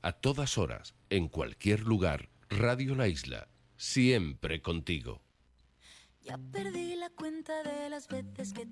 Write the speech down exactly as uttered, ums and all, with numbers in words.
A todas horas, en cualquier lugar, Radio La Isla, siempre contigo. Ya perdí la cuenta de las veces que